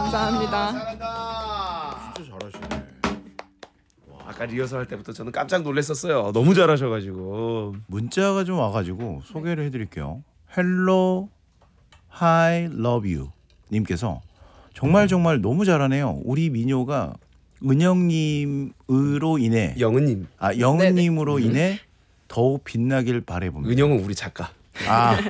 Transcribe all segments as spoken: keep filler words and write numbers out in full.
감사합니다. 잘한다. 진짜 잘하시네. 아까 리허설 할 때부터 저는 깜짝 놀랐었어요. 너무 잘하셔가지고. 문자가 좀 와가지고 소개를 해드릴게요. Hello, Hi, Love You 님께서 정말 정말 너무 잘하네요. 우리 민요가 은영님으로 인해 영은님, 아 영은님으로 인해 더욱 빛나길 바라봅니다. 은영은 우리 작가. 아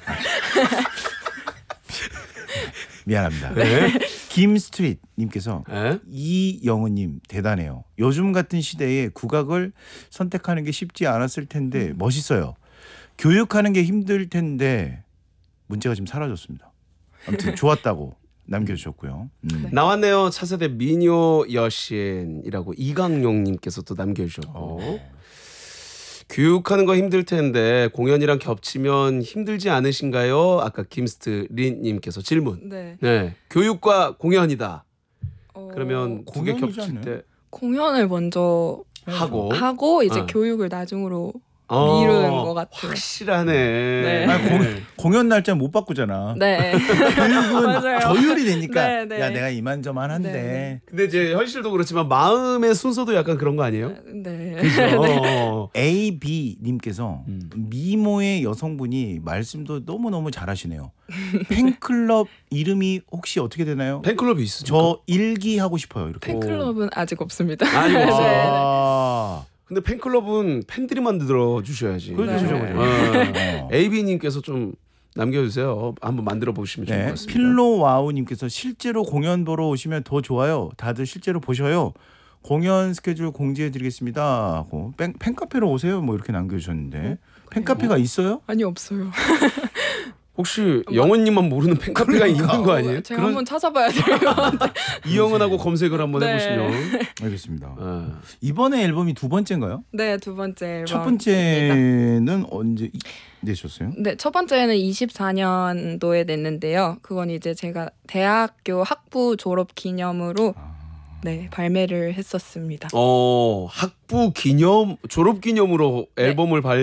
미안합니다. 네. 김스트릿님께서 에? 이영은님 대단해요. 요즘 같은 시대에 국악을 선택하는 게 쉽지 않았을 텐데 멋있어요. 교육하는 게 힘들 텐데 문제가 지금 사라졌습니다. 아무튼 좋았다고 남겨주셨고요. 음. 나왔네요. 차세대 미녀 여신이라고 이강용님께서 또 남겨주셨고. 어. 교육하는 거 힘들 텐데 공연이랑 겹치면 힘들지 않으신가요? 아까 김스트린님께서 질문. 네. 네, 교육과 공연이다. 어, 그러면 두 개 공연이지 겹칠 않나요? 때 공연을 먼저 하고 하고 이제 어. 교육을 나중으로 어, 미루는 것 같아요. 확실하네. 네. 아니, 공, 공연 날짜 못 바꾸잖아. 네. 교육은 맞아요. 조율이 되니까 네, 네. 야 내가 이만저만한데 네. 근데 이제 현실도 그렇지만 마음의 순서도 약간 그런 거 아니에요? 네. 어. 에이비님께서 음. 미모의 여성분이 말씀도 너무너무 잘하시네요. 팬클럽 이름이 혹시 어떻게 되나요? 팬클럽이 있습니까? 저 일기 하고 싶어요. 이렇게. 팬클럽은 아직 없습니다. 아직 없어요. 네. 아, 근데 팬클럽은 팬들이 만들어 주셔야지. 그렇죠, 네. 그렇죠, 그렇죠. 어. 어. 에이비님께서 좀 남겨주세요. 한번 만들어 보시면 좋을 것 네, 같습니다. 필로와우님께서 실제로 공연 보러 오시면 더 좋아요. 다들 실제로 보셔요. 공연 스케줄 공지해드리겠습니다. 하고 팬, 팬카페로 오세요. 뭐 이렇게 남겨주셨는데 팬카페가 있어요? 아니 없어요. 혹시 영은님만 모르는 팬카페가 있는 거 아니에요? 제가 그런- 한번 찾아봐야 돼요. 이영은하고 검색을 한번 네. 해보시면. 알겠습니다. 어. 이번에 앨범이 두 번째인가요? 네, 두 번째 앨범. 첫 번째는 언제 이- 내셨어요? 네, 첫 번째는 이십사 년도에 냈는데요. 그건 이제 제가 대학교 학부 졸업 기념으로 네, 발매를 했었습니다. 어, 학부 기념 졸업 기념으로 앨범을 발